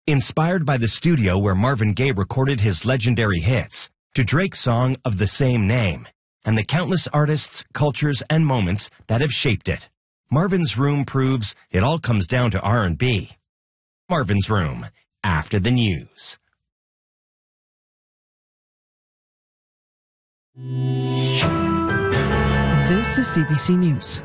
Inspired by the studio where Marvin Gaye recorded his legendary hits, to Drake's song of the same name, and the countless artists, cultures, and moments that have shaped it. Marvin's Room proves it all comes down to R&B. Marvin's Room, after the news. This is CBC News.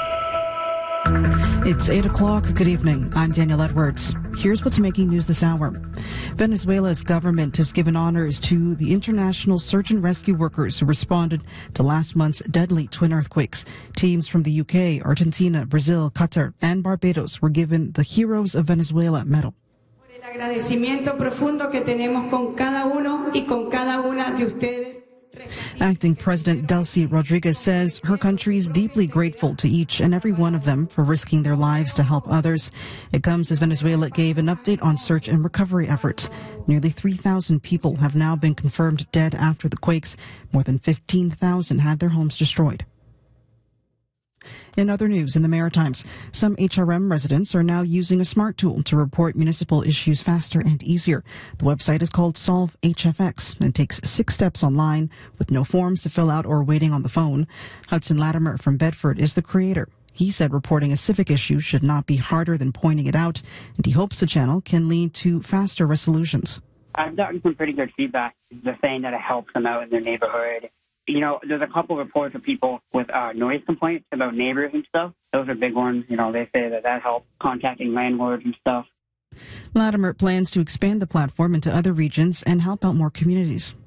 It's 8 o'clock. Good evening. I'm Daniel Edwards. Here's what's making news this hour. Venezuela's government has given honors to the international search and rescue workers who responded to last month's deadly twin earthquakes. Teams from the UK, Argentina, Brazil, Qatar, and Barbados were given the Heroes of Venezuela medal. El agradecimiento profundo que tenemos con cada uno y con cada una de ustedes. Acting President Delcy Rodriguez says her country is deeply grateful to each and every one of them for risking their lives to help others. It comes as Venezuela gave an update on search and recovery efforts. Nearly 3,000 people have now been confirmed dead after the quakes. More than 15,000 had their homes destroyed. In other news, in the Maritimes, some HRM residents are now using a smart tool to report municipal issues faster and easier. The website is called Solve HFX and takes 6 steps online with no forms to fill out or waiting on the phone. Hudson Latimer from Bedford is the creator. He said reporting a civic issue should not be harder than pointing it out, and he hopes the channel can lead to faster resolutions. I've gotten some pretty good feedback. They're saying that it helps them out in their neighborhood. You know, there's a couple reports of people with noise complaints about neighbors and stuff. Those are big ones. You know, they say that helps contacting landlords and stuff. Latimer plans to expand the platform into other regions and help out more communities.